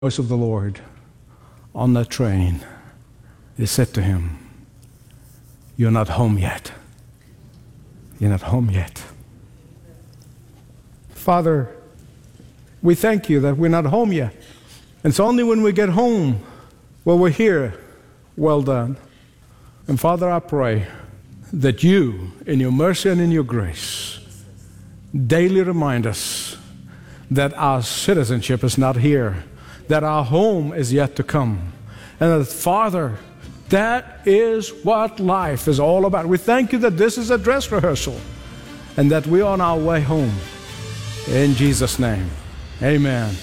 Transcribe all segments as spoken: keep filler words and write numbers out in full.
voice of the Lord on that train. They said to him, "You're not home yet. You're not home yet." Father, we thank you that we're not home yet. It's only when we get home where we're here. Well done. And Father, I pray that you, in your mercy and in your grace, daily remind us that our citizenship is not here, that our home is yet to come, and that, Father, that is what life is all about. We thank you that this is a dress rehearsal and that we're on our way home. In Jesus' name, amen.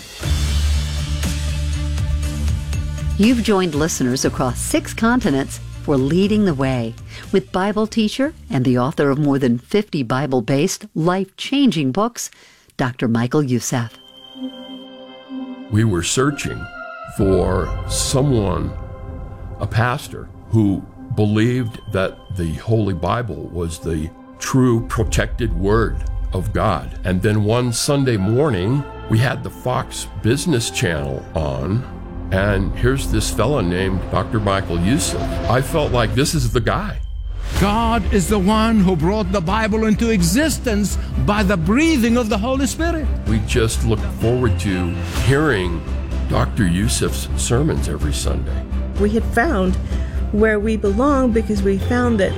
You've joined listeners across six continents for Leading the Way with Bible teacher and the author of more than fifty Bible-based, life-changing books, Doctor Michael Youssef. We were searching for someone, a pastor, who believed that the Holy Bible was the true protected Word of God. And then one Sunday morning, we had the Fox Business Channel on, and here's this fella named Doctor Michael Youssef. I felt like this is the guy. God is the one who brought the Bible into existence by the breathing of the Holy Spirit. We just look forward to hearing Doctor Youssef's sermons every Sunday. We had found where we belong because we found that